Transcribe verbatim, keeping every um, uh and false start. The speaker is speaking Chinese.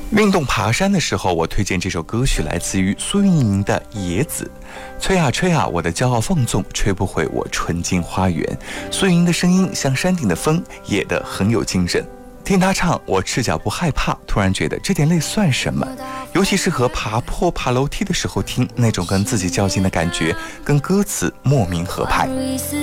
运动爬山的时候，我推荐这首歌曲，来自于苏运莹的《野子》。吹啊吹啊，我的骄傲放纵，吹不回我纯净花园。苏运莹的声音像山顶的风，野得很有精神。听她唱，我赤脚不害怕，突然觉得这点累算什么？尤其是和爬坡、爬楼梯的时候听，那种跟自己较劲的感觉，跟歌词莫名合拍。